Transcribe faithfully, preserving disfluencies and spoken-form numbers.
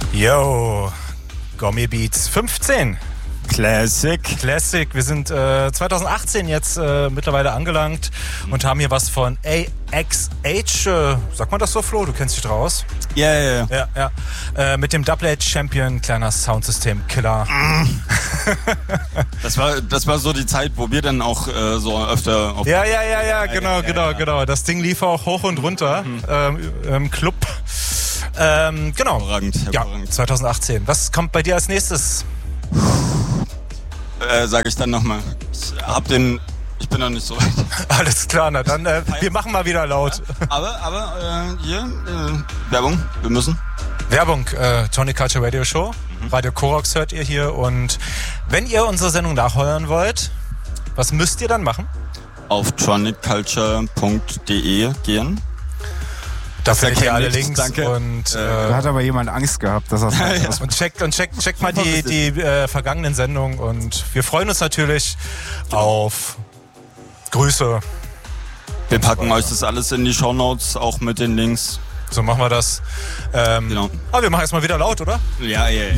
Yo, Gourmet Beats fünfzehn. Classic. Classic. Wir sind äh, zwanzig achtzehn jetzt äh, mittlerweile angelangt und haben hier was von A X H. Äh, sagt man das so, Flo? Du kennst dich draus. Ja, yeah, ja, yeah, ja. Ja, ja. Äh, mit dem Double H Champion, kleiner Soundsystem-Killer. Das war, das war so die Zeit, wo wir dann auch äh, so öfter... Auf ja, ja, ja, ja, genau, ja, genau, ja. genau. Das Ding lief auch hoch und runter mhm. ähm, im Club. Ähm, genau. Hervorragend, hervorragend. Ja, zwanzig achtzehn. Was kommt bei dir als nächstes? Äh, sag ich dann nochmal. Ich hab den... Ich bin noch nicht so weit. Alles klar, na dann, äh, wir machen mal wieder laut. Ja, aber, aber, äh, hier, äh, Werbung, wir müssen. Werbung, äh, Tonic Culture Radio Show. Mhm. Radio Korox hört ihr hier. Und wenn ihr unsere Sendung nachhören wollt, was müsst ihr dann machen? Auf tronic culture punkt de gehen. Da findet ihr alle nichts, Links. danke. Und, äh, da hat aber jemand Angst gehabt, dass das ja, ja. Und checkt, und checkt, checkt mal die, die äh, vergangenen Sendungen. Und wir freuen uns natürlich auf Grüße. Wir packen euch das alles in die Shownotes, auch mit den Links. So machen wir das. Ähm, genau. Aber wir machen erstmal wieder laut, oder? Ja, ja, ja.